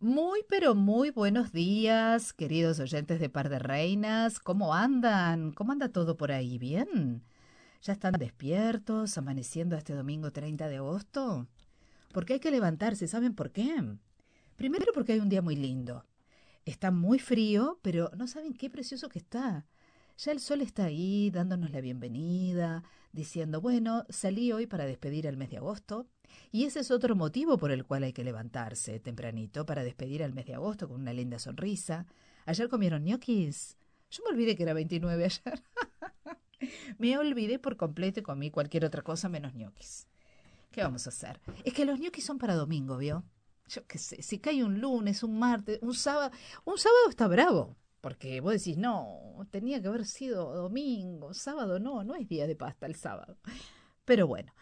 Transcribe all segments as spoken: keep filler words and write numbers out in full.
Muy, pero muy buenos días, queridos oyentes de Par de Reinas. ¿Cómo andan? ¿Cómo anda todo por ahí? ¿Bien? ¿Ya están despiertos, amaneciendo este domingo treinta de agosto? Porque hay que levantarse, ¿saben por qué? Primero porque hay un día muy lindo. Está muy frío, pero no saben qué precioso que está. Ya el sol está ahí dándonos la bienvenida, diciendo, bueno, salí hoy para despedir el mes de agosto. Y ese es otro motivo por el cual hay que levantarse tempranito para despedir al mes de agosto con una linda sonrisa. Ayer comieron ñoquis. Yo me olvidé que era veintinueve ayer. Me olvidé por completo y comí cualquier otra cosa menos ñoquis. ¿Qué vamos a hacer? Es que los ñoquis son para domingo, ¿vio? Yo qué sé, si cae un lunes, un martes, un sábado, un sábado está bravo, porque vos decís, no, tenía que haber sido domingo, sábado no, no es día de pasta el sábado. Pero bueno,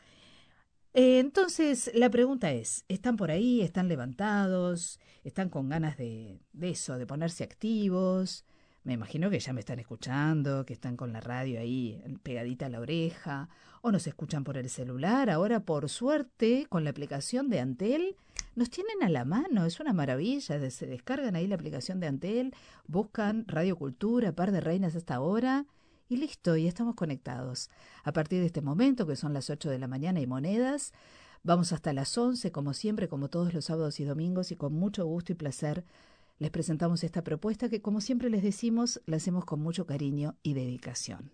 eh, entonces la pregunta es, ¿están por ahí? ¿Están levantados? ¿Están con ganas de, de eso, de ponerse activos? Me imagino que ya me están escuchando, que están con la radio ahí pegadita a la oreja, o nos escuchan por el celular. Ahora, por suerte, con la aplicación de Antel, nos tienen a la mano. Es una maravilla. de- Se descargan ahí la aplicación de Antel, buscan Radio Cultura, Par de Reinas hasta ahora, y listo, y estamos conectados. A partir de este momento, que son las ocho de la mañana y monedas, vamos hasta las once, como siempre, como todos los sábados y domingos, y con mucho gusto y placer les presentamos esta propuesta que, como siempre les decimos, la hacemos con mucho cariño y dedicación.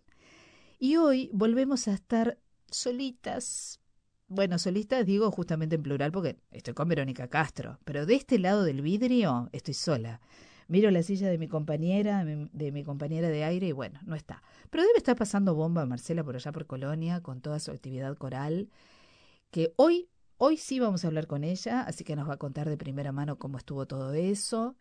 Y hoy volvemos a estar solitas. Bueno, solitas digo justamente en plural porque estoy con Verónica Castro, pero de este lado del vidrio estoy sola. Miro la silla de mi compañera, de mi compañera de aire y bueno, no está. Pero debe estar pasando bomba Marcela por allá por Colonia con toda su actividad coral, que hoy, hoy sí vamos a hablar con ella, así que nos va a contar de primera mano cómo estuvo todo eso.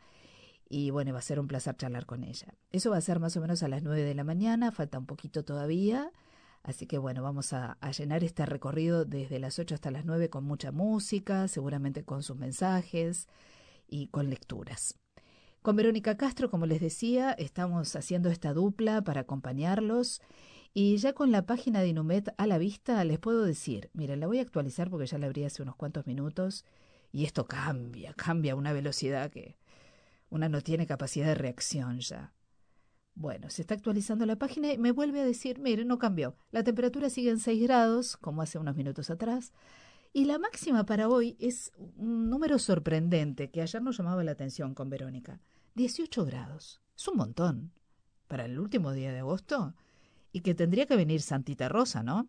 Y bueno, va a ser un placer charlar con ella. Eso va a ser más o menos a las nueve de la mañana, falta un poquito todavía. Así que bueno, vamos a, a llenar este recorrido desde las ocho hasta las nueve con mucha música, seguramente con sus mensajes y con lecturas. Con Verónica Castro, como les decía, estamos haciendo esta dupla para acompañarlos. Y ya con la página de Inumet a la vista, les puedo decir, miren, la voy a actualizar porque ya la abrí hace unos cuantos minutos y esto cambia, cambia a una velocidad que una no tiene capacidad de reacción ya. Bueno, se está actualizando la página y me vuelve a decir, mire, no cambió. La temperatura sigue en seis grados, como hace unos minutos atrás, y la máxima para hoy es un número sorprendente que ayer nos llamaba la atención con Verónica. dieciocho grados. Es un montón para el último día de agosto y que tendría que venir Santita Rosa, ¿no?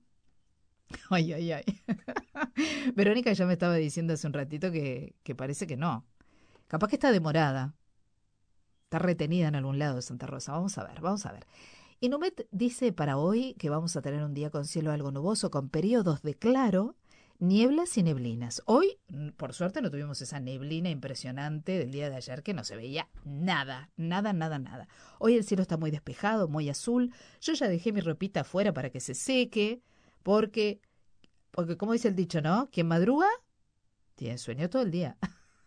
Ay, ay, ay. Verónica ya me estaba diciendo hace un ratito que, que parece que no. Capaz que está demorada. Está retenida en algún lado de Santa Rosa. Vamos a ver, vamos a ver. Inumet dice para hoy que vamos a tener un día con cielo algo nuboso, con periodos de claro, nieblas y neblinas. Hoy, mm, por suerte, no tuvimos esa neblina impresionante del día de ayer que no se veía nada, nada, nada, nada. Hoy el cielo está muy despejado, muy azul. Yo ya dejé mi ropita afuera para que se seque, porque, porque como dice el dicho, ¿no? Quien madruga tiene sueño todo el día.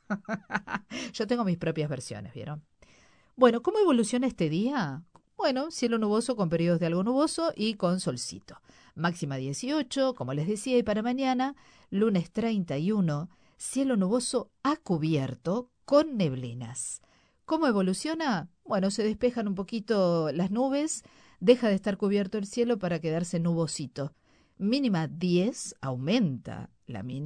Yo tengo mis propias versiones, ¿vieron? Bueno, ¿cómo evoluciona este día? Bueno, cielo nuboso con periodos de algo nuboso y con solcito. Máxima dieciocho, como les decía, y para mañana, lunes treinta y uno, cielo nuboso a cubierto con neblinas. ¿Cómo evoluciona? Bueno, se despejan un poquito las nubes, deja de estar cubierto el cielo para quedarse nubosito. Mínima diez, aumenta la mínima.